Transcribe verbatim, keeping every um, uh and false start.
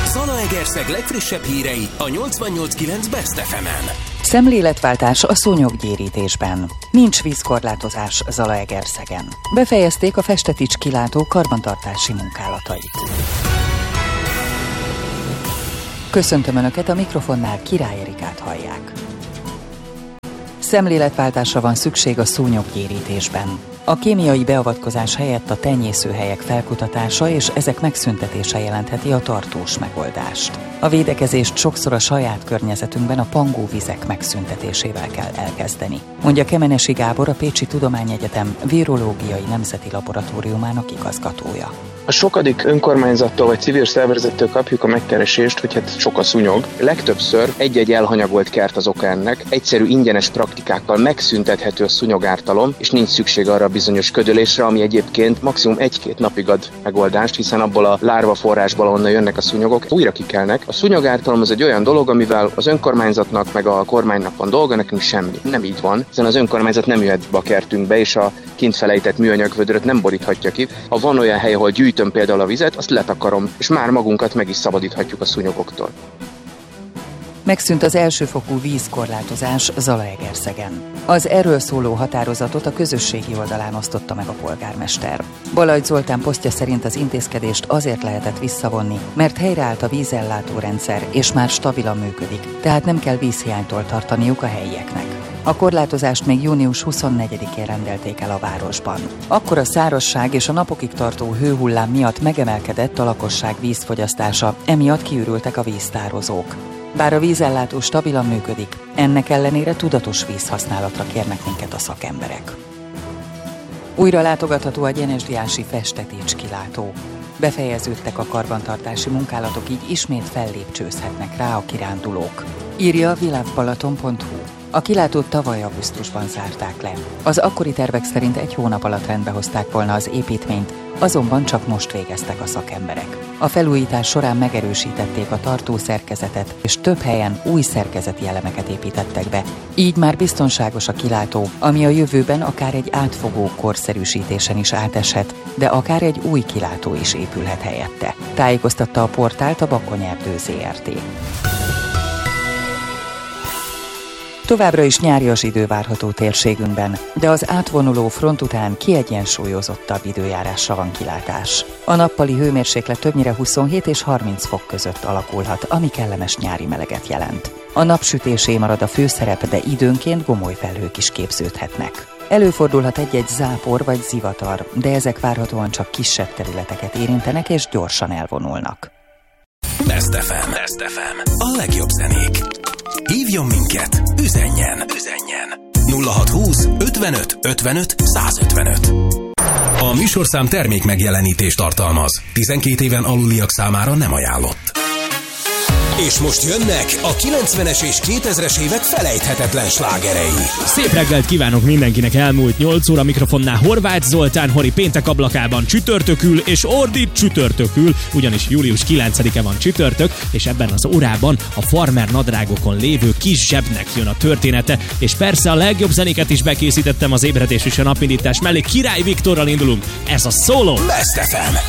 Zalaegerszeg legfrissebb hírei a nyolcvannyolc kilenc Best ef emen. Szemléletváltás a szúnyoggyérítésben. Nincs vízkorlátozás Zalaegerszegen. Befejezték a Festetics kilátó karbantartási munkálatait. Köszöntöm Önöket, a mikrofonnál Király Erikát hallják. Szemléletváltásra van szükség a szúnyoggyérítésben. A kémiai beavatkozás helyett a tenyészőhelyek felkutatása és ezek megszüntetése jelentheti a tartós megoldást. A védekezést sokszor a saját környezetünkben a pangóvizek megszüntetésével kell elkezdeni, mondja Kemenesi Gábor, a Pécsi Tudományegyetem Virológiai Nemzeti Laboratóriumának igazgatója. A sokadik önkormányzattól vagy civil szervezettől kapjuk a megkeresést, hogy hát sok a szúnyog. Legtöbbször egy-egy elhanyagolt kert az oka ennek, egyszerű ingyenes praktikákkal megszüntethető a szúnyogártalom, és nincs szükség arra a bizonyos ködölésre, ami egyébként maximum egy-két napig ad megoldást, hiszen abból a lárva forrásból, onnan jönnek a szúnyogok, újra kikelnek. A szúnyogártalom az egy olyan dolog, amivel az önkormányzatnak meg a kormánynak van dolga, nekünk semmi. Nem így van, hiszen az önkormányzat nem jöhet be a kertünkbe, és a kint felejtett műanyag vödröt nem boríthatja ki. Ha van olyan hely, ahol gyűjtöm például a vizet, azt letakarom, és már magunkat meg is szabadíthatjuk a szúnyogoktól. Megszűnt az elsőfokú vízkorlátozás Zalaegerszegen. Az erről szóló határozatot a közösségi oldalán osztotta meg a polgármester. Balajt Zoltán posztja szerint az intézkedést azért lehetett visszavonni, mert helyreállt a vízellátórendszer, és már stabilan működik, tehát nem kell vízhiánytól tartaniuk a helyieknek. A korlátozást még június huszonnegyedikén rendelték el a városban. Akkor a szárazság és a napokig tartó hőhullám miatt megemelkedett a lakosság vízfogyasztása, emiatt kiürültek a víztározók. Bár a vízellátó stabilan működik, ennek ellenére tudatos vízhasználatra kérnek minket a szakemberek. Újra látogatható a Gyenesdiási Festetics kilátó. Befejeződtek a karbantartási munkálatok, így ismét fellépcsőzhetnek rá a kirándulók, írja a világbalaton pont hu. A kilátót tavaly augusztusban zárták le. Az akkori tervek szerint egy hónap alatt rendbe hozták volna az építményt, azonban csak most végeztek a szakemberek. A felújítás során megerősítették a tartószerkezetet, és több helyen új szerkezeti elemeket építettek be. Így már biztonságos a kilátó, ami a jövőben akár egy átfogó korszerűsítésen is áteshet, de akár egy új kilátó is épülhet helyette. Tájékoztatta a portált a Bakonyerdő zé er té. Továbbra is nyárias idő várható térségünkben, de az átvonuló front után kiegyensúlyozottabb időjárásra van kilátás. A nappali hőmérséklet többnyire huszonhét és harminc fok között alakulhat, ami kellemes nyári meleget jelent. A napsütésé marad a főszerep, de időnként gomoly felhők is képződhetnek. Előfordulhat egy-egy zápor vagy zivatar, de ezek várhatóan csak kisebb területeket érintenek és gyorsan elvonulnak. Best ef em. Best ef em. A legjobb zenék. Hívjon minket, üzenjen, üzenjen. nulla hatszázhúsz ötvenöt ötvenöt százötvenöt. A műsorszám termék megjelenítést tartalmaz. tizenkét éven aluliak számára nem ajánlott. És most jönnek a kilencvenes és kétezres évek felejthetetlen slágerei. Szép reggelt kívánok mindenkinek, elmúlt nyolc óra, mikrofonnál Horváth Zoltán, Hori péntek ablakában csütörtökül, és ordít csütörtökül, ugyanis július kilencedike van csütörtök, és ebben az órában a farmer nadrágokon lévő kis zsebnek jön a története, és persze a legjobb zenéket is bekészítettem az ébredés és a napindítás mellé. Király Viktorral indulunk, ez a Szóló Best ef em.